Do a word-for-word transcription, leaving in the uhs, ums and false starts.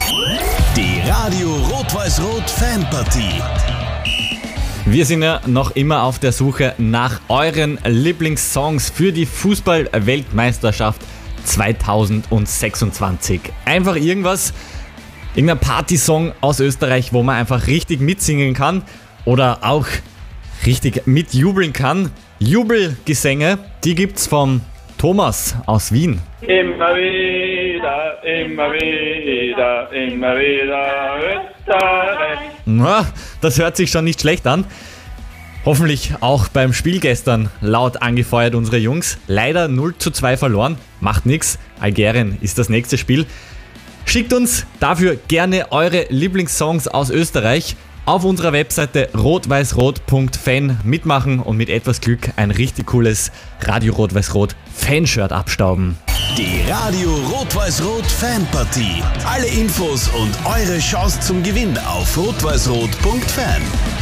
Die Radio Rot-Weiß-Rot Fanpartie. Wir sind ja noch immer auf der Suche nach euren Lieblingssongs für die Fußball-Weltmeisterschaft zweitausendsechsundzwanzig. Einfach irgendwas, irgendein Partysong aus Österreich, wo man einfach richtig mitsingen kann oder auch richtig mitjubeln kann. Jubelgesänge, die gibt's von Thomas aus Wien. Immer wieder, immer wieder, immer wieder Österreich. Na, das hört sich schon nicht schlecht an. Hoffentlich auch beim Spiel gestern laut angefeuert unsere Jungs. Leider null zu zwei verloren, macht nix. Algerien ist das nächste Spiel. Schickt uns dafür gerne eure Lieblingssongs aus Österreich auf unserer Webseite rot-weiß-rot punkt fan mitmachen und mit etwas Glück ein richtig cooles Radio Rot-Weiß-Rot Fanshirt abstauben. Die Radio Rot-Weiß-Rot Fanpartie. Alle Infos und eure Chance zum Gewinn auf rot-weiß-rot punkt fan.